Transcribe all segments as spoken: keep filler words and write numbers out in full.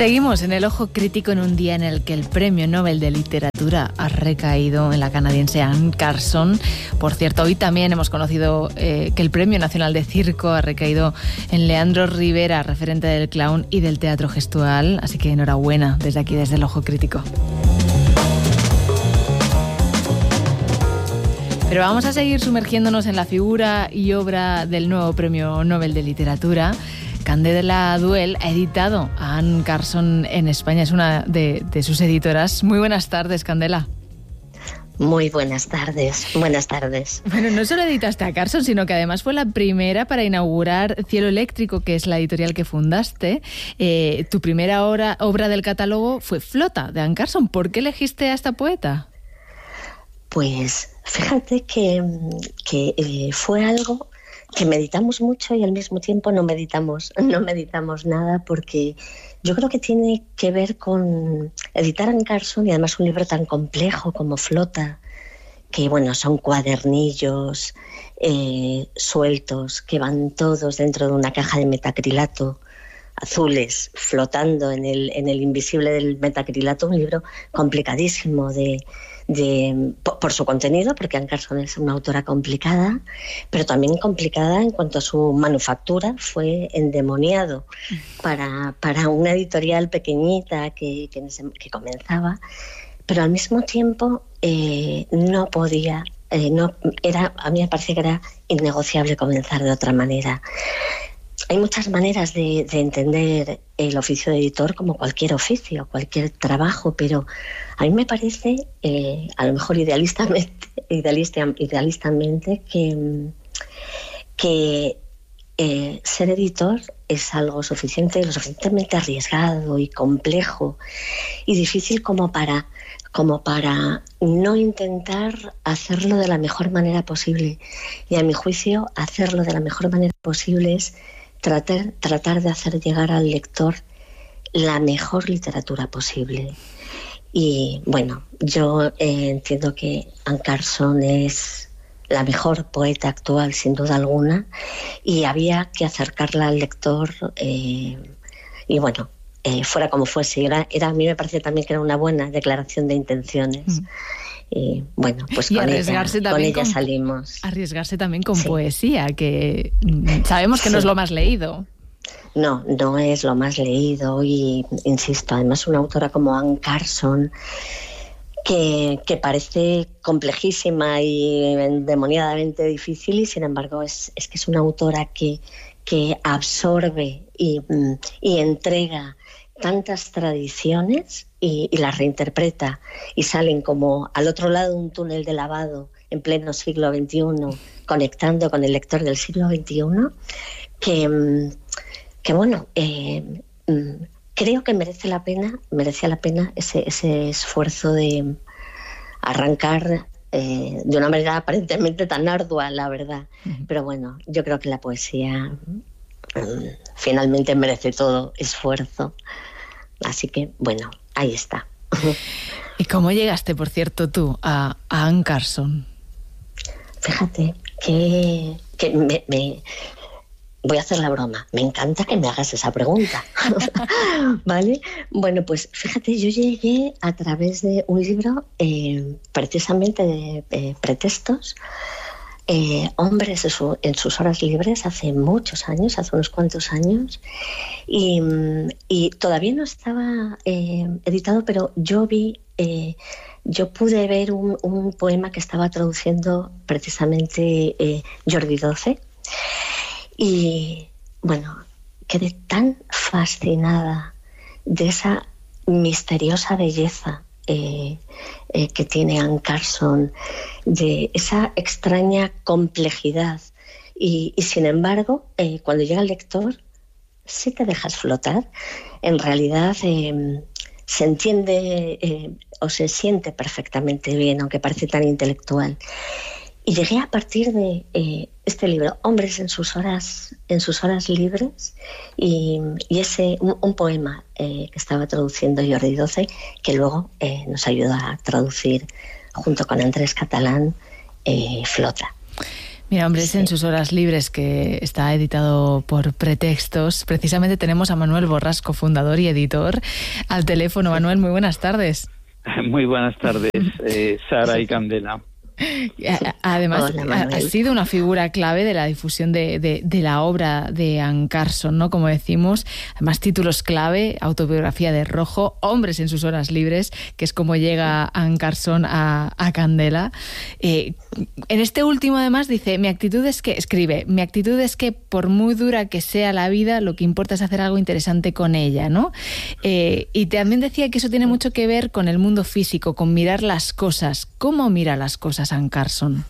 Seguimos en el Ojo Crítico en un día en el que el Premio Nobel de Literatura ha recaído en la canadiense Anne Carson. Por cierto, hoy también hemos conocido eh, que el Premio Nacional de Circo ha recaído en Leandro Rivera, referente del clown y del teatro gestual. Así que enhorabuena desde aquí, desde el Ojo Crítico. Pero vamos a seguir sumergiéndonos en la figura y obra del nuevo Premio Nobel de Literatura. Candela Duel ha editado a Anne Carson en España, es una de, de sus editoras. Muy buenas tardes, Candela. Muy buenas tardes, buenas tardes. Bueno, no solo editaste a Carson, sino que además fue la primera para inaugurar Cielo Eléctrico, que es la editorial que fundaste. Eh, tu primera obra, obra del catálogo fue Flota, de Anne Carson. ¿Por qué elegiste a esta poeta? Pues fíjate que, que eh, fue algo que meditamos mucho y al mismo tiempo no meditamos, no meditamos nada, porque yo creo que tiene que ver con editar a Anne Carson, y además un libro tan complejo como Flota, que bueno, son cuadernillos eh, sueltos que van todos dentro de una caja de metacrilato, azules, flotando en el, en el invisible del metacrilato. Un libro complicadísimo de, de, por, por su contenido, porque Anne Carson es una autora complicada, pero también complicada en cuanto a su manufactura. Fue endemoniado para, para una editorial pequeñita que, que, que comenzaba, pero al mismo tiempo eh, no podía, eh, no, era, a mí me parece que era innegociable comenzar de otra manera. Hay muchas maneras de, de entender el oficio de editor, como cualquier oficio, cualquier trabajo, pero a mí me parece, eh, a lo mejor idealistamente, idealista, idealistamente que, que eh, ser editor es algo suficiente, lo suficientemente arriesgado y complejo y difícil como para, como para no intentar hacerlo de la mejor manera posible. Y a mi juicio, hacerlo de la mejor manera posible es Tratar, tratar de hacer llegar al lector la mejor literatura posible. Y bueno, yo eh, entiendo que Anne Carson es la mejor poeta actual, sin duda alguna, y había que acercarla al lector eh, y bueno, eh, fuera como fuese. Era, era, a mí me parece también que era una buena declaración de intenciones. Mm. Y bueno, pues y con, arriesgarse ella, también con ella con, salimos. Arriesgarse también con sí. poesía, que sabemos que sí. no es lo más leído. No, no es lo más leído y, insisto, además una autora como Anne Carson, que, que parece complejísima y endemoniadamente difícil, y sin embargo es, es que es una autora que, que absorbe y, y entrega tantas tradiciones y, y las reinterpreta, y salen como al otro lado de un túnel de lavado en pleno siglo veintiuno, conectando con el lector del siglo veintiuno, que, que bueno, eh, creo que merece la pena, merecía la pena ese, ese esfuerzo de arrancar eh, de una manera aparentemente tan ardua, la verdad. Uh-huh. Pero bueno, yo creo que la poesía um, finalmente merece todo esfuerzo. Así que, bueno, ahí está. ¿Y cómo llegaste, por cierto, tú a, a Anne Carson? Fíjate que, que me, me... voy a hacer la broma. Me encanta que me hagas esa pregunta. ¿Vale? Bueno, pues fíjate, yo llegué a través de un libro eh, precisamente de eh, pretextos. Eh, hombres en, su, en sus horas libres, hace muchos años, hace unos cuantos años, y, y todavía no estaba eh, editado, pero yo vi, eh, yo pude ver un, un poema que estaba traduciendo precisamente eh, Jordi doce, y bueno, quedé tan fascinada de esa misteriosa belleza Eh, eh, que tiene Anne Carson, de esa extraña complejidad, y, y sin embargo eh, cuando llega el lector, si te dejas flotar, en realidad eh, se entiende eh, o se siente perfectamente bien, aunque parece tan intelectual. Y llegué a partir de eh, este libro, Hombres en sus horas, en sus horas libres, y, y ese un, un poema eh, que estaba traduciendo Jordi doce, que luego eh, nos ayudó a traducir junto con Andrés Catalán, eh, Flota. Mira, Hombres Sí. en sus horas libres, que está editado por Pretextos. Precisamente tenemos a Manuel Borrasco, fundador y editor, al teléfono. Manuel, muy buenas tardes. Muy buenas tardes, eh, Sara y Candela. Además, Hola, ha, Manuel. ha sido una figura clave de la difusión de, de, de la obra de Anne Carson, ¿no? Como decimos, además títulos clave: Autobiografía de Rojo, Hombres en sus horas libres, que es como llega Anne Carson a, a Candela. Eh, en este último, además, dice, mi actitud es que, escribe, mi actitud es que por muy dura que sea la vida, lo que importa es hacer algo interesante con ella, ¿no? Eh, y también decía que eso tiene mucho que ver con el mundo físico, con mirar las cosas. ¿Cómo mira las cosas Anne Carson?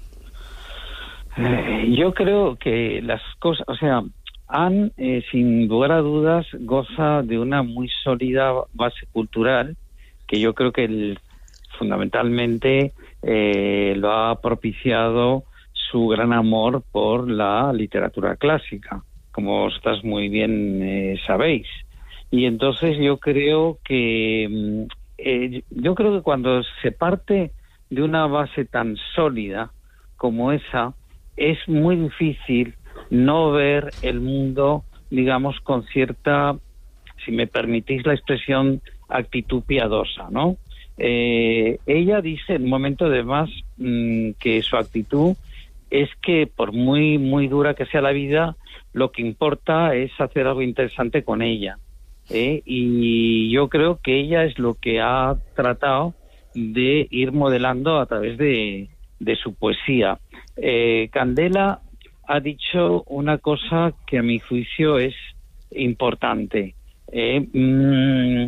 Eh, yo creo que las cosas, o sea, Anne, eh, sin lugar a dudas, goza de una muy sólida base cultural, que yo creo que el, fundamentalmente eh, lo ha propiciado su gran amor por la literatura clásica, como vosotras muy bien eh, sabéis. Y entonces yo creo que eh, yo creo que cuando se parte de una base tan sólida como esa, es muy difícil no ver el mundo, digamos, con cierta, si me permitís la expresión, actitud piadosa, ¿no? Eh, ella dice en un momento además mmm, que su actitud es que por muy muy dura que sea la vida, lo que importa es hacer algo interesante con ella, ¿eh? Y yo creo que ella es lo que ha tratado de ir modelando a través de, de su poesía. Eh, Candela ha dicho una cosa que a mi juicio es importante. Eh, mm,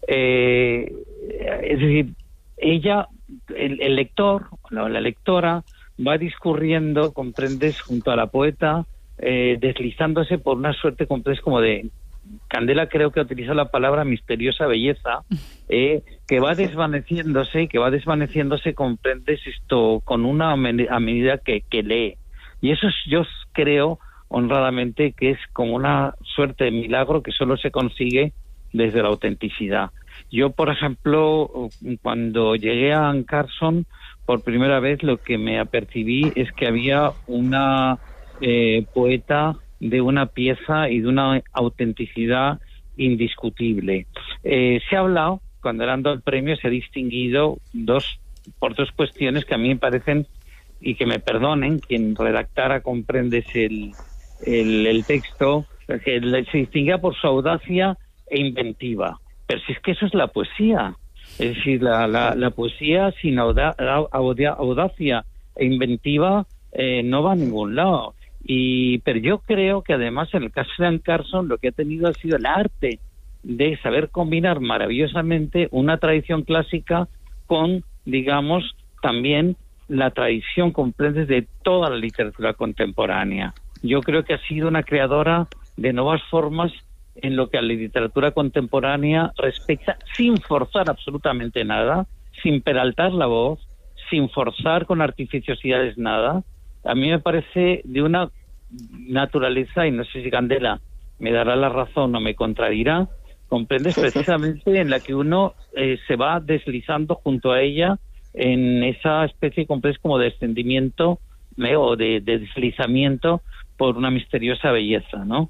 eh, es decir, ella, el, el lector, la, la lectora, va discurriendo, comprendes, junto a la poeta, eh, deslizándose por una suerte, comprendes, como de... Candela creo que utiliza la palabra misteriosa belleza, eh, que va desvaneciéndose, que va desvaneciéndose, comprendes esto, con una a medida que, que lee. Y eso es, yo creo, honradamente, que es como una suerte de milagro que solo se consigue desde la autenticidad. Yo, por ejemplo, cuando llegué a Anne Carson, por primera vez lo que me apercibí es que había una eh, poeta de una pieza y de una autenticidad indiscutible. Eh, se ha hablado, cuando le han dado el premio, se ha distinguido dos por dos cuestiones que a mí me parecen, y que me perdonen, quien redactara, comprendes el, el, el texto, que se distinguía por su audacia e inventiva. Pero si es que eso es la poesía. Es decir, la, la, la poesía sin auda, audacia e inventiva eh, no va a ningún lado. Y pero yo creo que además en el caso de Anne Carson lo que ha tenido ha sido el arte de saber combinar maravillosamente una tradición clásica con, digamos, también la tradición, comprendes, de toda la literatura contemporánea. Yo creo que ha sido una creadora de nuevas formas en lo que a la literatura contemporánea respecta, sin forzar absolutamente nada, sin peraltar la voz, sin forzar con artificiosidades nada. A mí me parece de una naturaleza, y no sé si Candela me dará la razón o me contradirá, comprendes, precisamente en la que uno eh, se va deslizando junto a ella en esa especie, comprendes, como de descendimiento eh, o de, de deslizamiento por una misteriosa belleza, ¿no?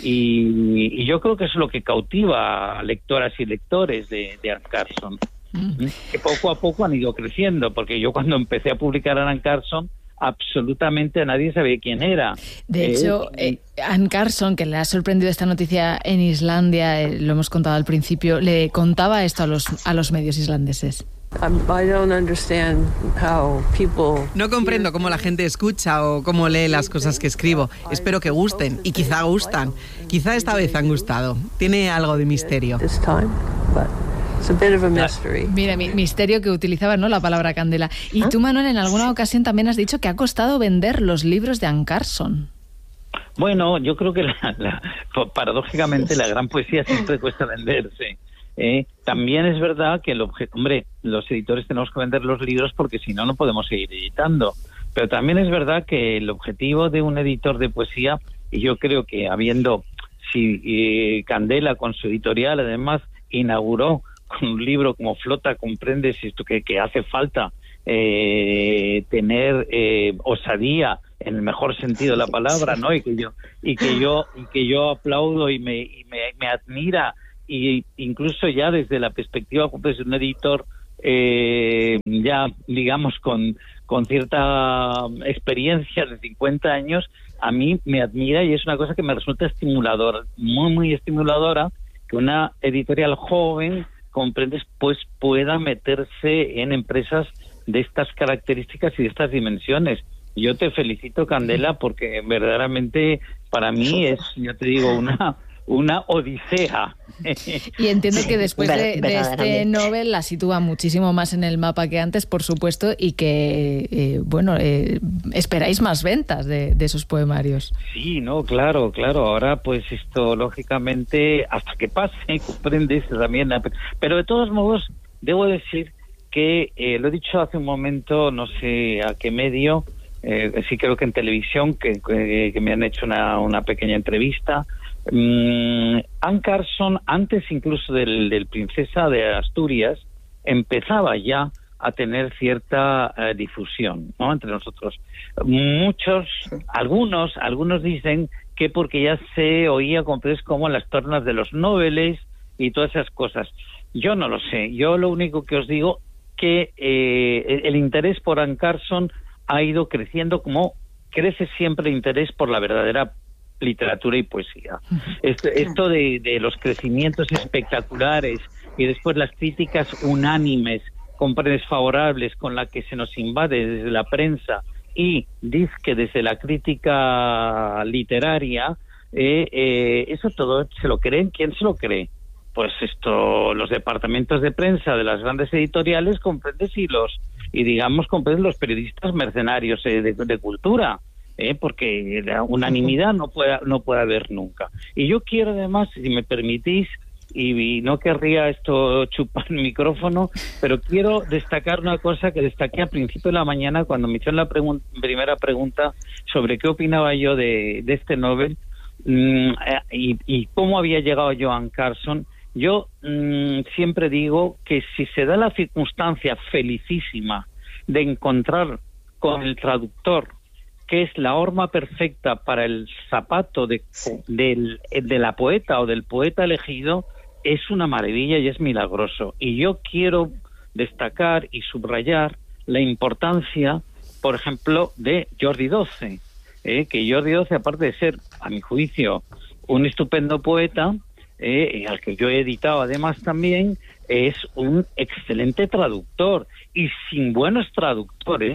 Y, y yo creo que eso es lo que cautiva a lectoras y lectores de, de Anne Carson, mm. que poco a poco han ido creciendo, porque yo cuando empecé a publicar a Anne Carson, absolutamente nadie sabía quién era. De eh, hecho, eh, Anne Carson, que le ha sorprendido esta noticia en Islandia, eh, lo hemos contado al principio, le contaba esto a los, a los medios islandeses. No comprendo cómo la gente escucha o cómo lee las cosas que escribo. Espero que gusten, y quizá gustan. Quizá esta vez han gustado. Tiene algo de misterio. Mira, mi, misterio, que utilizaba, ¿no?, la palabra Candela. Y tú, Manuel, en alguna ocasión también has dicho que ha costado vender los libros de Anne Carson. Bueno, yo creo que la, la, paradójicamente la gran poesía siempre cuesta venderse. Eh, también es verdad que el objeto, hombre, los editores tenemos que vender los libros porque si no, no podemos seguir editando. Pero también es verdad que el objetivo de un editor de poesía, y yo creo que habiendo, si eh, Candela con su editorial además inauguró con un libro como Flota, comprendes esto que, que hace falta eh, tener eh, osadía en el mejor sentido de la palabra, ¿no? Y que yo y que yo y que yo aplaudo y me y me, me admira, y incluso ya desde la perspectiva pues, de un editor eh, ya digamos con con cierta experiencia de cincuenta años, a mí me admira y es una cosa que me resulta estimuladora, muy muy estimuladora, que una editorial joven, comprendes, pues pueda meterse en empresas de estas características y de estas dimensiones. Yo te felicito, Candela, porque verdaderamente para mí es, yo te digo, una una odisea. Y entiendo que después de, de este Nobel la sitúa muchísimo más en el mapa que antes, por supuesto, y que, eh, bueno, eh, esperáis más ventas de, de esos poemarios. Sí, no, claro, claro. Ahora, pues esto, lógicamente, hasta que pase, comprendes también. Pero de todos modos, debo decir que, eh, lo he dicho hace un momento, no sé a qué medio, eh, sí creo que en televisión, que, que, que me han hecho una, una pequeña entrevista. Um, Anne Carson, antes incluso del, del Princesa de Asturias, empezaba ya a tener cierta uh, difusión, ¿no?, entre nosotros. Muchos, algunos, algunos dicen que porque ya se oía como en las tornas de los Nobeles y todas esas cosas. Yo no lo sé. Yo lo único que os digo que eh, el, el interés por Anne Carson ha ido creciendo, como crece siempre el interés por la verdadera literatura y poesía. Esto, esto de, de los crecimientos espectaculares y después las críticas unánimes, comprendes, favorables, con la que se nos invade desde la prensa y dizque desde la crítica literaria, eh, eh, eso todo se lo creen. ¿Quién se lo cree? Pues esto, los departamentos de prensa de las grandes editoriales, comprendes, y los y digamos comprendes los periodistas mercenarios eh, de, de cultura. Eh, porque la unanimidad no puede, no puede haber nunca. Y yo quiero además, si me permitís, y, y no querría esto chupar el micrófono, pero quiero destacar una cosa que destaqué al principio de la mañana cuando me hicieron la pregun- primera pregunta sobre qué opinaba yo de, de este Nobel mmm, y, y cómo había llegado yo a Anne Carson. Yo mmm, siempre digo que si se da la circunstancia felicísima de encontrar con el traductor, que es la horma perfecta para el zapato de, del, de la poeta o del poeta elegido, es una maravilla y es milagroso. Y yo quiero destacar y subrayar la importancia, por ejemplo, de Jordi Doce, eh, que Jordi Doce, aparte de ser, a mi juicio, un estupendo poeta, eh, al que yo he editado además también, es un excelente traductor. Y sin buenos traductores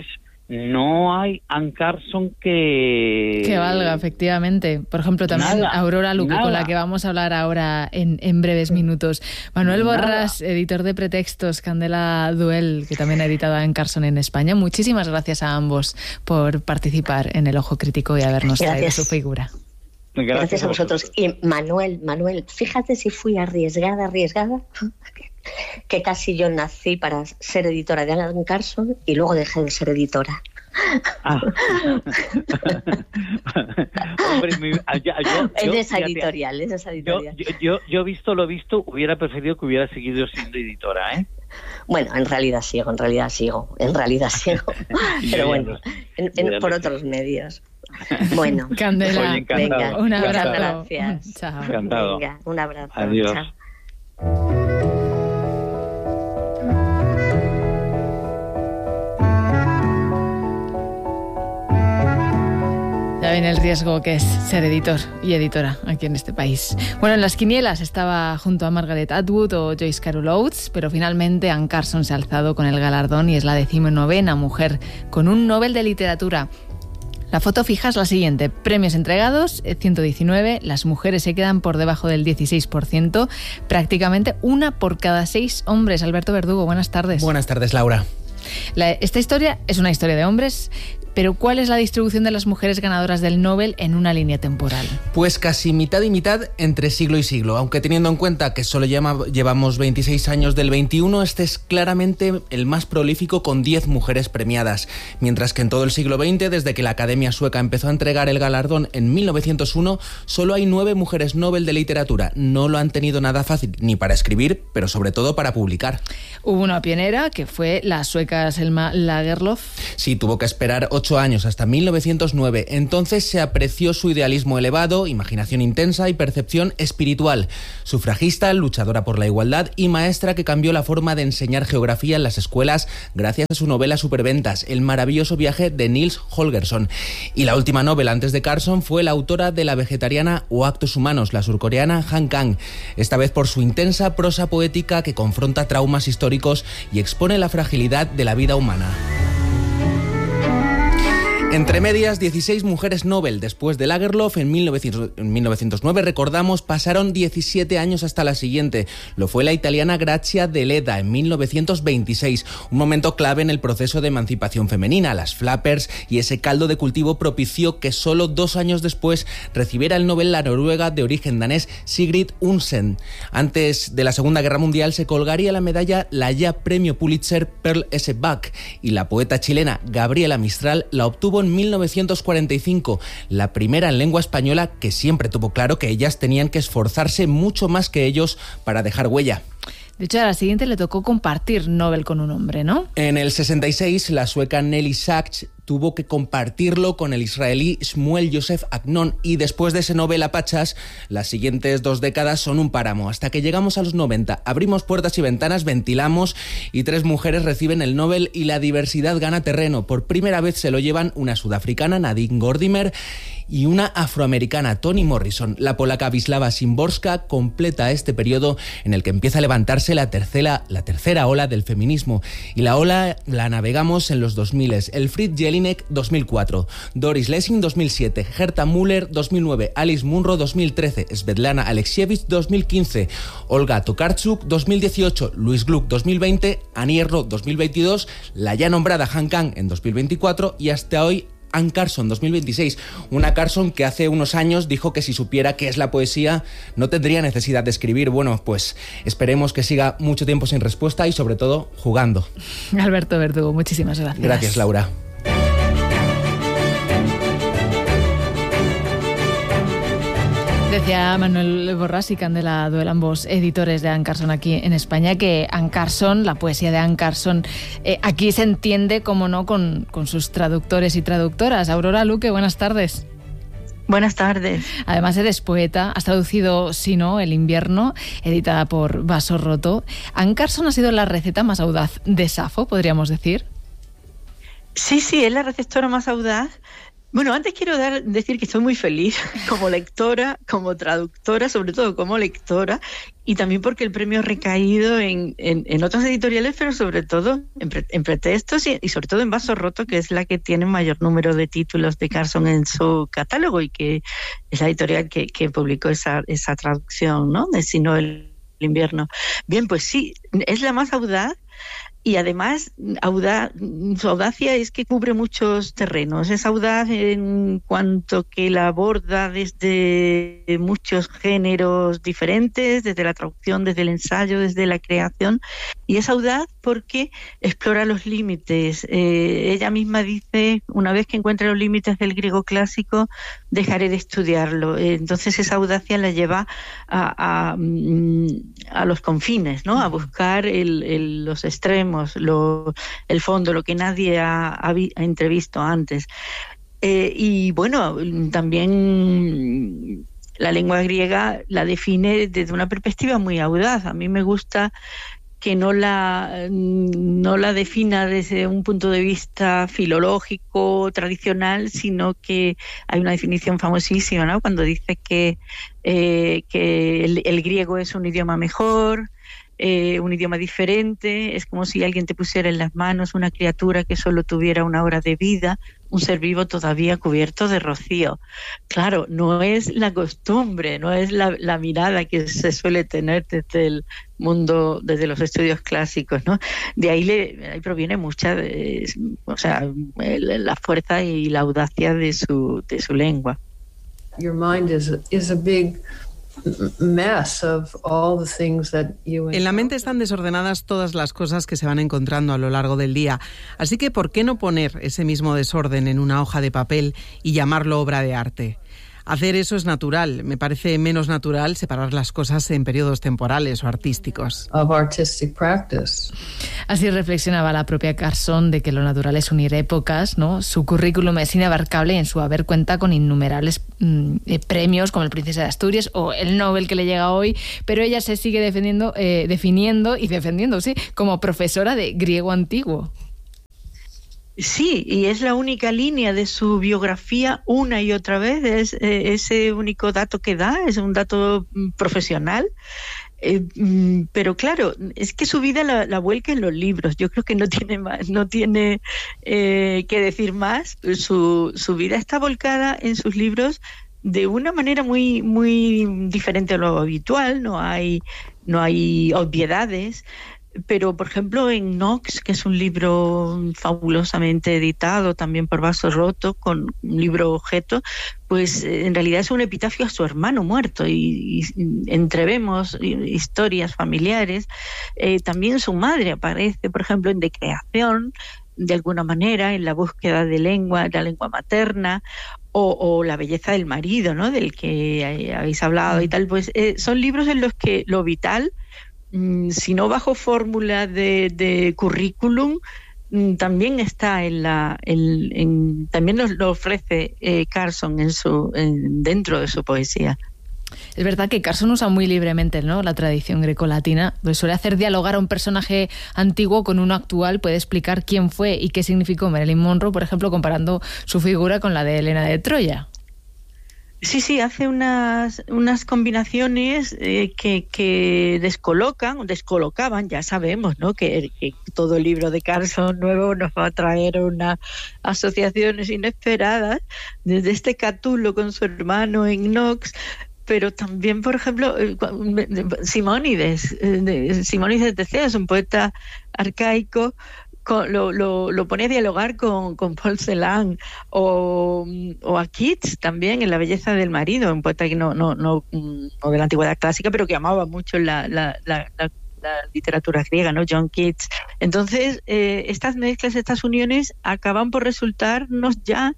no hay Anne Carson que... Que valga, efectivamente. Por ejemplo, también nada, Aurora Luque, nada. Con la que vamos a hablar ahora en, en breves minutos. Manuel nada. Borràs, editor de Pretextos, Candela Duel, que también ha editado a Anne Carson en España. Muchísimas gracias a ambos por participar en El Ojo Crítico y habernos gracias. traído su figura. Gracias, gracias a vosotros. Y Manuel, Manuel, fíjate si fui arriesgada, arriesgada... que casi yo nací para ser editora de Anne Carson y luego dejé de ser editora. Ah. Hombre, mi, yo, yo, es de esa editorial, es de esa editorial. Yo, yo, yo, visto lo visto, hubiera preferido que hubiera seguido siendo editora, ¿eh? Bueno, en realidad sigo, en realidad sigo, en realidad sigo. Pero bueno, en, en, por otros medios. Bueno, Candela, Oye, venga, un abrazo. Muchas gracias. Chao. Encantado. Venga, un abrazo. Adiós. Chao. Ya ven el riesgo que es ser editor y editora aquí en este país. Bueno, en las quinielas estaba junto a Margaret Atwood o Joyce Carol Oates, pero finalmente Anne Carson se ha alzado con el galardón y es la decimonovena mujer con un Nobel de Literatura. La foto fija es la siguiente. Premios entregados, ciento diecinueve. Las mujeres se quedan por debajo del dieciséis por ciento. Prácticamente una por cada seis hombres. Alberto Verdugo, buenas tardes. Buenas tardes, Laura. La, esta historia es una historia de hombres, Pero ¿cuál es la distribución de las mujeres ganadoras del Nobel en una línea temporal? Pues casi mitad y mitad entre siglo y siglo, aunque teniendo en cuenta que solo llama, llevamos veintiséis años del veintiuno, este es claramente el más prolífico con diez mujeres premiadas, mientras que en todo el siglo veinte, desde que la Academia Sueca empezó a entregar el galardón en mil novecientos uno, solo hay nueve mujeres Nobel de literatura. No lo han tenido nada fácil, ni para escribir, pero sobre todo para publicar. Hubo una pionera, que fue la sueca Selma Lagerlöf. Sí, tuvo que esperar ocho años, hasta mil novecientos nueve. Entonces se apreció su idealismo elevado, imaginación intensa y percepción espiritual. Sufragista, luchadora por la igualdad y maestra que cambió la forma de enseñar geografía en las escuelas gracias a su novela superventas, El maravilloso viaje de Nils Holgersson. Y la última novela antes de Carson fue la autora de La vegetariana o Actos humanos, la surcoreana Han Kang, esta vez por su intensa prosa poética que confronta traumas históricos y expone la fragilidad de la vida humana. Entre medias, dieciséis mujeres Nobel. Después de Lagerlöf, en mil novecientos nueve, recordamos, pasaron diecisiete años hasta la siguiente. Lo fue la italiana Grazia Deledda en mil novecientos veintiséis, un momento clave en el proceso de emancipación femenina. Las flappers y ese caldo de cultivo propició que solo dos años después recibiera el Nobel la noruega de origen danés Sigrid Undsen. Antes de la Segunda Guerra Mundial se colgaría la medalla la ya premio Pulitzer Pearl S. Buck, y la poeta chilena Gabriela Mistral la obtuvo en mil novecientos cuarenta y cinco, la primera en lengua española, que siempre tuvo claro que ellas tenían que esforzarse mucho más que ellos para dejar huella. De hecho, a la siguiente le tocó compartir Nobel con un hombre, ¿no? En el sesenta y seis, la sueca Nelly Sachs tuvo que compartirlo con el israelí Shmuel Yosef Agnon, y después de ese Nobel a Pachas, las siguientes dos décadas son un páramo. Hasta que llegamos a los noventa, abrimos puertas y ventanas, ventilamos y tres mujeres reciben el Nobel y la diversidad gana terreno. Por primera vez se lo llevan una sudafricana, Nadine Gordimer, y una afroamericana, Toni Morrison. La polaca Wisława Szymborska completa este periodo en el que empieza a levantarse la tercera, la tercera ola del feminismo. Y la ola la navegamos en los dos mil. Elfriede Jelinek, dos mil cuatro. Doris Lessing, dos mil siete. Herta Müller, dos mil nueve. Alice Munro, dos mil trece. Svetlana Alexievich, dos mil quince. Olga Tokarczuk, dos mil dieciocho. Louise Gluck, dos mil veinte. Annie Ernaux, dos mil veintidós. La ya nombrada Han Kang en dos mil veinticuatro. Y hasta hoy Anne Carson, dos mil veintiséis. Una Carson que hace unos años dijo que si supiera qué es la poesía no tendría necesidad de escribir. Bueno, pues esperemos que siga mucho tiempo sin respuesta y sobre todo jugando. Alberto Verdugo, muchísimas gracias. Gracias, Laura. Decía Manuel Borràs y Candela Duel, ambos editores de Anne Carson aquí en España, que Anne Carson, la poesía de Anne Carson, eh, aquí se entiende, como no, con, con sus traductores y traductoras. Aurora Luque, buenas tardes. Buenas tardes. Además eres poeta, has traducido Si no, El invierno, editada por Vaso Roto. Anne Carson ha sido la receta más audaz de Safo, podríamos decir. Sí, sí, es la receptora más audaz. Bueno, antes quiero dar, decir que estoy muy feliz como lectora, como traductora, sobre todo como lectora, y también porque el premio ha recaído en, en, en otras editoriales, pero sobre todo en, pre, en pretextos y, y sobre todo en Vaso Roto, que es la que tiene mayor número de títulos de Carson en su catálogo y que es la editorial que, que publicó esa, esa traducción, ¿no?, de Si no, el invierno. Bien, pues sí, es la más audaz. Y además, audaz, su audacia es que cubre muchos terrenos. Es audaz en cuanto que la aborda desde muchos géneros diferentes, desde la traducción, desde el ensayo, desde la creación. Y es audaz porque explora los límites. Eh, ella misma dice, una vez que encuentre los límites del griego clásico, dejaré de estudiarlo. Entonces esa audacia la lleva a, a, a los confines, ¿no?, a buscar el, el, los extremos, Lo, el fondo, lo que nadie ha, ha, ha entrevisto antes. Eh, y bueno, también la lengua griega la define desde una perspectiva muy audaz. A mí me gusta que no la, no la defina desde un punto de vista filológico, tradicional, sino que hay una definición famosísima, ¿no?, cuando dice que, eh, que el, el griego es un idioma mejor, Eh, un idioma diferente, es como si alguien te pusiera en las manos una criatura que solo tuviera una hora de vida, un ser vivo todavía cubierto de rocío. Claro, no es la costumbre, no es la, la mirada que se suele tener desde el mundo, desde los estudios clásicos, ¿no? De ahí, le, ahí proviene mucha, de, o sea, el, la fuerza y la audacia de su, de su lengua. Your mind is a, is a big mess of all the things that you En la mente están desordenadas todas las cosas que se van encontrando a lo largo del día. Así que, ¿por qué no poner ese mismo desorden en una hoja de papel y llamarlo obra de arte? Hacer eso es natural. Me parece menos natural separar las cosas en periodos temporales o artísticos. Of artistic practice. Así reflexionaba la propia Carson de que lo natural es unir épocas, ¿no? Su currículum es inabarcable y en su haber cuenta con innumerables mm, eh, premios como el Princesa de Asturias o el Nobel que le llega hoy, pero ella se sigue defendiendo, eh, definiendo y defendiendo, sí, como profesora de griego antiguo. Sí, y es la única línea de su biografía una y otra vez, es eh, ese único dato que da, es un dato profesional. Eh, pero claro, es que su vida la, la vuelca en los libros. Yo creo que no tiene más, no tiene eh, que decir más. Su, su vida está volcada en sus libros de una manera muy, muy diferente a lo habitual. No hay, no hay obviedades. Pero, por ejemplo, en Knox, que es un libro fabulosamente editado también por Vaso Roto, con un libro objeto, pues en realidad es un epitafio a su hermano muerto y, y entrevemos historias familiares. Eh, también su madre aparece, por ejemplo, en De Creación, de alguna manera, en la búsqueda de lengua, de la lengua materna, o, o La belleza del marido, ¿no?, del que habéis hablado y tal. Pues eh, son libros en los que lo vital, si no bajo fórmula de, de currículum, también está en la en, en, también nos lo ofrece eh, Carson en su en, dentro de su poesía. Es verdad que Carson usa muy libremente, ¿no?, la tradición grecolatina, pues suele hacer dialogar a un personaje antiguo con uno actual, puede explicar quién fue y qué significó Marilyn Monroe, por ejemplo, comparando su figura con la de Helena de Troya. Sí, sí, hace unas, unas combinaciones eh, que, que descolocan, descolocaban, ya sabemos, ¿no?, que, que todo libro de Carson nuevo nos va a traer unas asociaciones inesperadas, desde este Catulo con su hermano en Knox, pero también, por ejemplo, Simónides, Simónides de Teseo es un poeta arcaico. Lo, lo, lo pone a dialogar con, con Paul Celan o, o a Keats también en La belleza del marido, un poeta que no, no, no, no de la antigüedad clásica, pero que amaba mucho la, la, la, la, la literatura griega, ¿no?, John Keats. Entonces, eh, estas mezclas, estas uniones acaban por resultarnos ya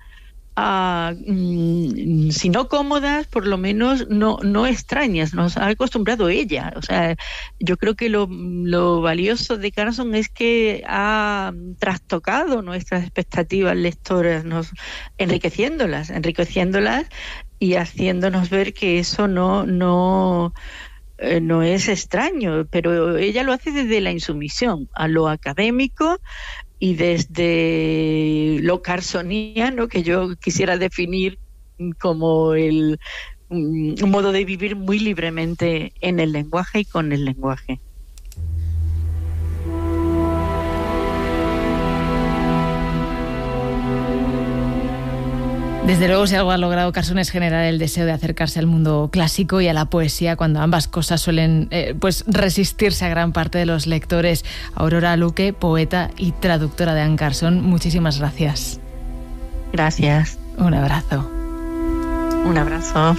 a, mm, si no cómodas, por lo menos no, no extrañas. Nos ha acostumbrado ella. O sea, yo creo que lo, lo valioso de Carson es que ha trastocado nuestras expectativas lectoras, nos, enriqueciéndolas, enriqueciéndolas y haciéndonos ver que eso no, no, eh, no es extraño, pero ella lo hace desde la insumisión a lo académico y desde lo carsoniano, que yo quisiera definir como el, un modo de vivir muy libremente en el lenguaje y con el lenguaje. Desde luego, si algo ha logrado Carson es generar el deseo de acercarse al mundo clásico y a la poesía, cuando ambas cosas suelen eh, pues resistirse a gran parte de los lectores. Aurora Luque, poeta y traductora de Anne Carson, muchísimas gracias. Gracias. Un abrazo. Un abrazo.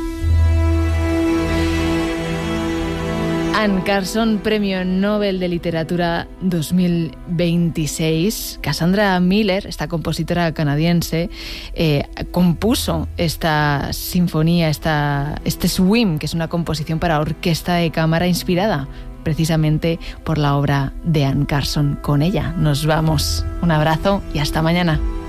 Anne Carson, Premio Nobel de Literatura dos mil veintiséis. Cassandra Miller, esta compositora canadiense, eh, compuso esta sinfonía, esta, este Swim, que es una composición para orquesta de cámara inspirada precisamente por la obra de Anne Carson. Con ella nos vamos. Un abrazo y hasta mañana.